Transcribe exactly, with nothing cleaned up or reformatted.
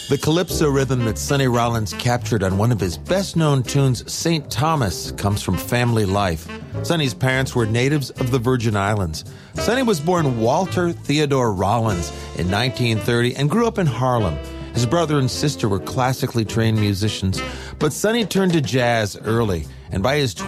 The calypso rhythm that Sonny Rollins captured on one of his best-known tunes, Saint Thomas, comes from family life. Sonny's parents were natives of the Virgin Islands. Sonny was born Walter Theodore Rollins in nineteen thirty and grew up in Harlem. His brother and sister were classically trained musicians, but Sonny turned to jazz early, and by his